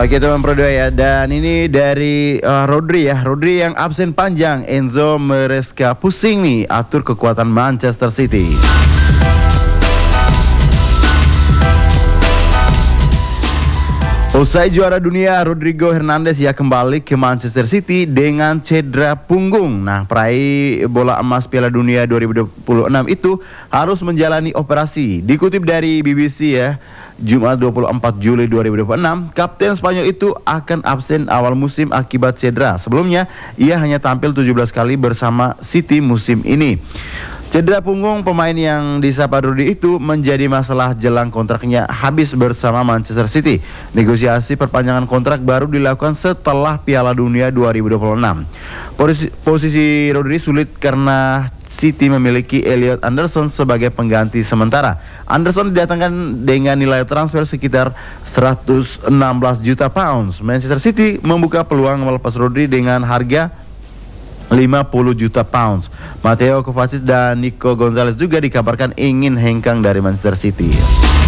Oke teman Pro 2 ya. Dan ini dari Rodri ya. Rodri yang absen panjang. Enzo Maresca pusing nih atur kekuatan Manchester City. Usai juara dunia, Rodrigo Hernandez ya kembali ke Manchester City dengan cedera punggung. Nah, peraih bola emas Piala Dunia 2026 itu harus menjalani operasi. Dikutip dari BBC ya, Jumat 24 Juli 2026, Kapten Spanyol itu akan absen awal musim akibat cedera. Sebelumnya, ia hanya tampil 17 kali bersama City musim ini. Cedera punggung pemain yang disapa Rodri itu menjadi masalah jelang kontraknya habis bersama Manchester City. Negosiasi perpanjangan kontrak baru dilakukan setelah Piala Dunia 2026. Posisi Rodri sulit karena City memiliki Elliot Anderson sebagai pengganti sementara. Anderson didatangkan dengan nilai transfer sekitar 116 juta pounds. Manchester City membuka peluang melepas Rodri dengan harga 50 juta pounds. Matteo Kovacic dan Nico Gonzalez juga dikabarkan ingin hengkang dari Manchester City.